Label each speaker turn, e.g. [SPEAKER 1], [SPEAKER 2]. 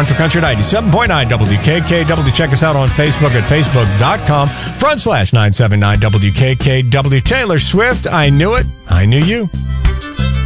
[SPEAKER 1] on for Country 97.9 WKKW. Check us out on Facebook at facebook.com/979 WKKW. Taylor Swift, I Knew It, I Knew You.